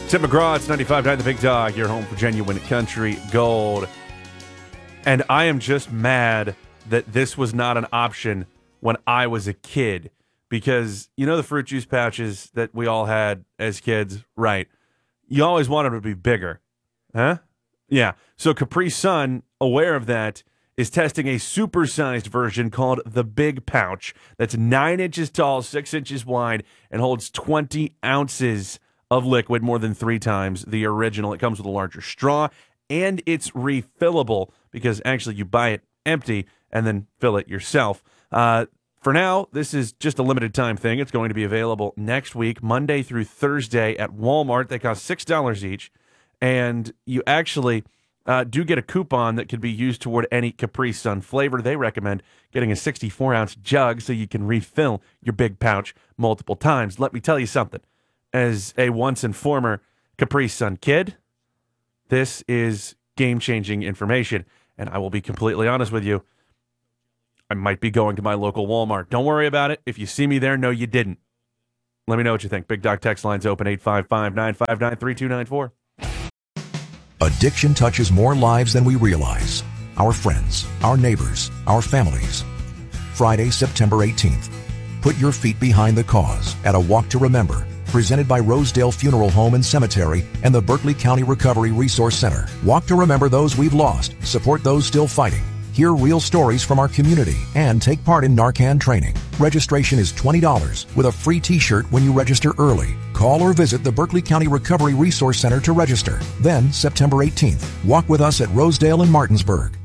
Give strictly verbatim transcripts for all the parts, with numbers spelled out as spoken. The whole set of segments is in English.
Tim McGraw, it's ninety-five point nine The Big Dog, your home for genuine country gold. And I am just mad that this was not an option when I was a kid. Because, you know the fruit juice pouches that we all had as kids? Right. You always wanted them to be bigger. Huh? Yeah. So Capri Sun, aware of that, is testing a supersized version called the Big Pouch that's nine inches tall, six inches wide, and holds twenty ounces of liquid, more than three times the original. It comes with a larger straw, and it's refillable because actually you buy it empty and then fill it yourself. Uh, for now, this is just a limited time thing. It's going to be available next week, Monday through Thursday at Walmart. They cost six dollars each, and you actually uh, do get a coupon that can be used toward any Capri Sun flavor. They recommend getting a sixty-four ounce jug so you can refill your Big Pouch multiple times. Let me tell you something. As a once and former Capri Sun kid, this is game-changing information, and I will be completely honest with you. I might be going to my local Walmart. Don't worry about it. If you see me there, no, you didn't. Let me know what you think. Big Dog text line's open, eight five five, nine five nine, three two nine four. Addiction touches more lives than we realize. Our friends, our neighbors, our families. Friday, September eighteenth. Put your feet behind the cause at a Walk to Remember, presented by Rosedale Funeral Home and Cemetery and the Berkeley County Recovery Resource Center. Walk to remember those we've lost, support those still fighting, hear real stories from our community, and take part in Narcan training. Registration is twenty dollars with a free t-shirt when you register early. Call or visit the Berkeley County Recovery Resource Center to register. Then, September eighteenth, walk with us at Rosedale and Martinsburg.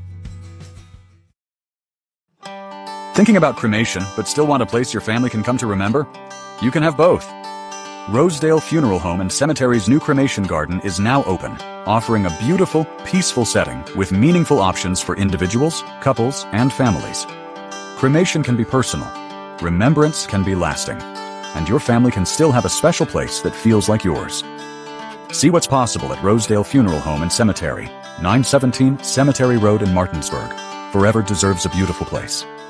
Thinking about cremation, but still want a place your family can come to remember? You can have both. Rosedale Funeral Home and Cemetery's new cremation garden is now open, offering a beautiful, peaceful setting with meaningful options for individuals, couples, and families. Cremation can be personal, remembrance can be lasting, and your family can still have a special place that feels like yours. See what's possible at Rosedale Funeral Home and Cemetery, nine seventeen Cemetery Road in Martinsburg. Forever deserves a beautiful place.